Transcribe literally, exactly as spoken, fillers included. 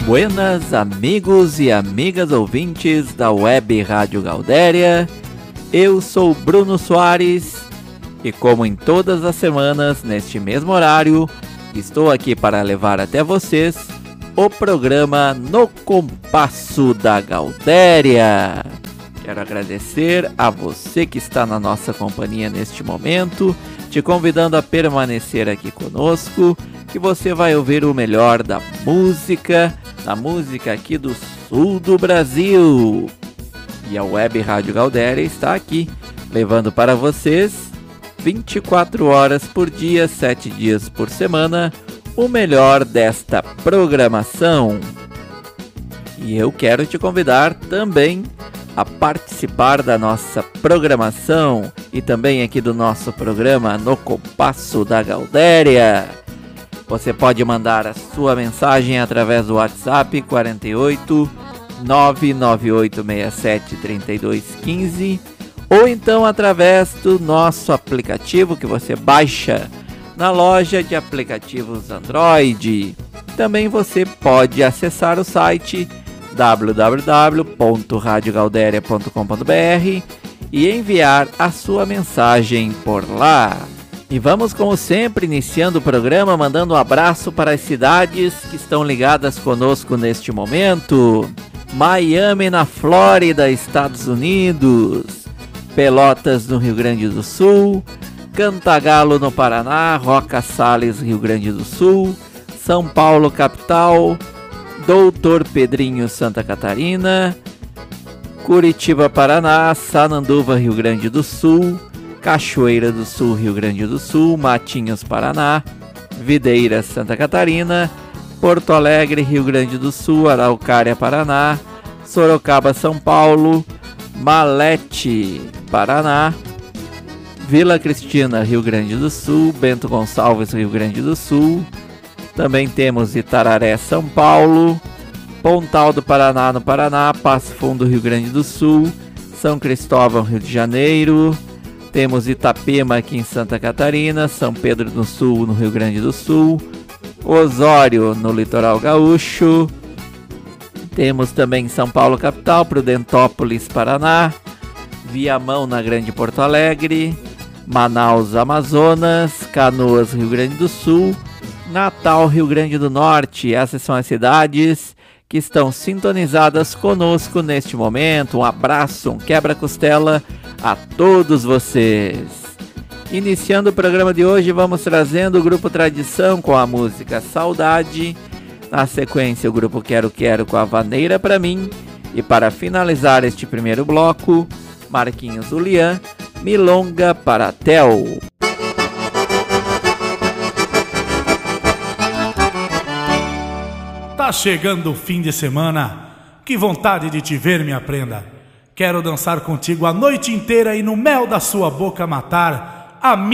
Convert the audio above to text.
Buenas amigos e amigas ouvintes da Web Rádio Galdéria, eu sou Bruno Soares e, como em todas as semanas, neste mesmo horário, estou aqui para levar até vocês o programa No Compasso da Galdéria. Quero agradecer a você que está na nossa companhia neste momento, te convidando a permanecer aqui conosco, que você vai ouvir o melhor da música, da música aqui do sul do Brasil. E a Web Rádio Galdéria está aqui, levando para vocês, vinte e quatro horas por dia, sete dias por semana, o melhor desta programação. E eu quero te convidar também a participar da nossa programação e também aqui do nosso programa No Compasso da Galdéria. Você pode mandar a sua mensagem através do WhatsApp quarenta e oito, nove nove oito seis sete, três dois um cinco ou então através do nosso aplicativo que você baixa na loja de aplicativos Android. Também você pode acessar o site w w w ponto radio galdéria ponto com ponto b r e enviar a sua mensagem por lá. E vamos, como sempre, iniciando o programa, mandando um abraço para as cidades que estão ligadas conosco neste momento. Miami, na Flórida, Estados Unidos. Pelotas, no Rio Grande do Sul. Cantagalo, no Paraná. Roca Sales, Rio Grande do Sul. São Paulo, capital. Doutor Pedrinho, Santa Catarina. Curitiba, Paraná. Sananduva, Rio Grande do Sul. Cachoeira do Sul, Rio Grande do Sul. Matinhos, Paraná. Videira, Santa Catarina. Porto Alegre, Rio Grande do Sul. Araucária, Paraná. Sorocaba, São Paulo. Malete, Paraná. Vila Cristina, Rio Grande do Sul. Bento Gonçalves, Rio Grande do Sul. Também temos Itararé, São Paulo. Pontal do Paraná, no Paraná. Passo Fundo, Rio Grande do Sul. São Cristóvão, Rio de Janeiro. Temos Itapema, aqui em Santa Catarina. São Pedro do Sul, no Rio Grande do Sul. Osório, no Litoral Gaúcho. Temos também São Paulo, capital. Prudentópolis, Paraná. Viamão, na Grande Porto Alegre. Manaus, Amazonas. Canoas, Rio Grande do Sul. Natal, Rio Grande do Norte. Essas são as cidades que estão sintonizadas conosco neste momento. Um abraço, um quebra-costela a todos vocês. Iniciando o programa de hoje, vamos trazendo o Grupo Tradição com a música Saudade. Na sequência, o Grupo Quero Quero com a Vaneira Pra Mim. E para finalizar este primeiro bloco, Marquinhos Julián, Milonga para Tel. Tá chegando o fim de semana, que vontade de te ver, minha prenda. Quero dançar contigo a noite inteira e no mel da sua boca matar a minha